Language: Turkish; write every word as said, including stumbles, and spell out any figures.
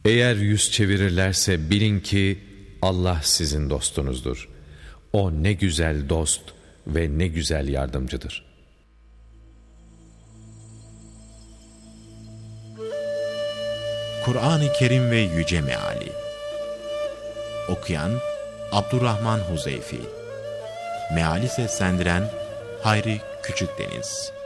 Eğer yüz çevirirlerse bilin ki Allah sizin dostunuzdur. O ne güzel dost ve ne güzel yardımcıdır. Kur'an-ı Kerim ve Yüce Meali. Okuyan Abdurrahman Huzeyfi. Meali seslendiren Hayri Küçükdeniz.